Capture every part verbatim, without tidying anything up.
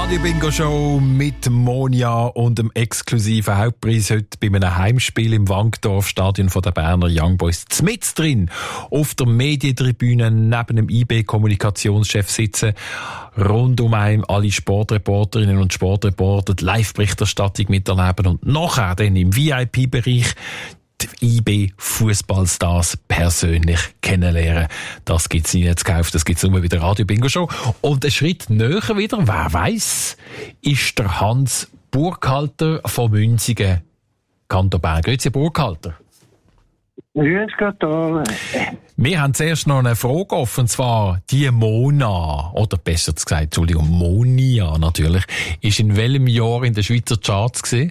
Radio Bingo Show mit Monia und dem exklusiven Hauptpreis heute bei einem Heimspiel im Wankdorf-Stadion von der Berner Young Boys. Zmitz drin auf der Medientribüne neben dem I B-Kommunikationschef sitzen. Rund um einen alle Sportreporterinnen und Sportreporter die Live-Berichterstattung miterleben und nachher dann im V I P-Bereich die I B-Fußballstars persönlich kennenlernen. Das gibt's nicht jetzt gekauft, das gibt's nur bei der Radio Bingo Show. Und einen Schritt näher wieder, wer weiss, ist der Hans Burkhalter von Münzigen, Kanton Bern. Grüezi, Burkhalter. Grüß Gott. Wir haben zuerst noch eine Frage offen, und zwar die Mona, oder besser gesagt, Entschuldigung, Monia natürlich, ist in welchem Jahr in den Schweizer Charts gewesen?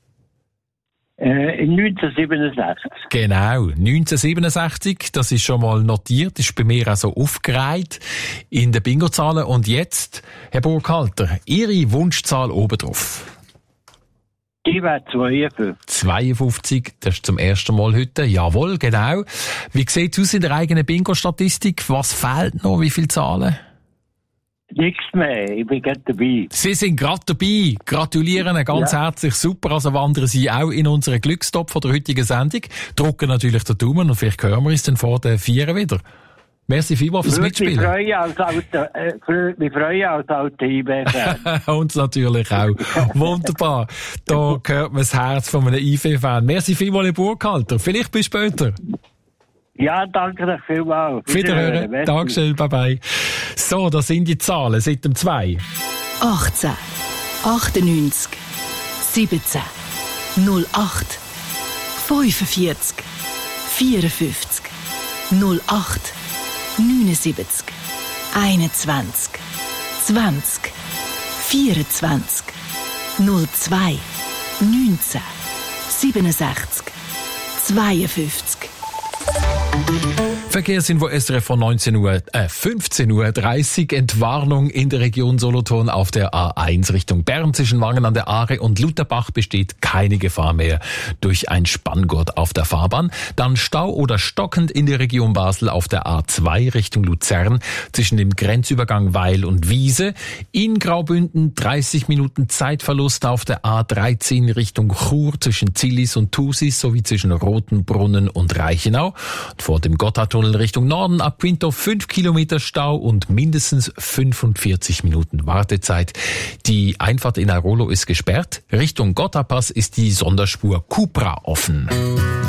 Äh, neunzehnhundertsiebenundsechzig. Genau, neunzehnhundertsiebenundsechzig, das ist schon mal notiert, ist bei mir auch so aufgereiht in den Bingo-Zahlen. Und jetzt, Herr Burkhalter, Ihre Wunschzahl oben drauf? Die wäre zweiundfünfzig. zweiundfünfzig, das ist zum ersten Mal heute. Jawohl, genau. Wie sieht es aus in der eigenen Bingo-Statistik? Was fehlt noch? Wie viele Zahlen? Nichts mehr, ich bin gerade dabei. Sie sind gerade dabei. Gratulieren ganz ja. herzlich, super. Also wandern Sie auch in unseren Glückstopf von der heutigen Sendung. Drücken natürlich den Daumen und vielleicht hören wir uns dann vor den Vieren wieder. Merci vielmals fürs Mitspielen. Wir freuen als alte, äh, wir freuen als alte I B-Fan. Uns natürlich auch. Wunderbar. Da hört man das Herz von einem I B-Fan. Merci vielmals, Herr Burkhalter. Vielleicht bis später. Ja, danke dir vielmals. Wiederhören. Wiederhören. Dankeschön, bye bye. So, das sind die Zahlen seit dem zwei. achtzehn, achtundneunzig, siebzehn, null acht, fünfundvierzig, vierundfünfzig, null acht, neunundsiebzig, einundzwanzig, zwanzig, vierundzwanzig, null zwei, neunzehn, siebenundsechzig, zweiundfünfzig. Verkehrsinfo S R F von neunzehn Uhr, äh, fünfzehn Uhr dreißig. Entwarnung in der Region Solothurn auf der A eins Richtung Bern zwischen Wangen an der Aare und Lutherbach besteht keine Gefahr mehr durch ein Spanngurt auf der Fahrbahn. Dann Stau oder stockend in der Region Basel auf der A zwei Richtung Luzern zwischen dem Grenzübergang Weil und Wiese. In Graubünden dreißig Minuten Zeitverlust auf der A dreizehn Richtung Chur zwischen Zillis und Thusis sowie zwischen Rotenbrunnen und Reichenau. Vor dem Gotthardtunnel Richtung Norden ab Quinto fünf Kilometer Stau und mindestens fünfundvierzig Minuten Wartezeit. Die Einfahrt in Airolo ist gesperrt. Richtung Gotthardpass ist die Sonderspur Cupra offen.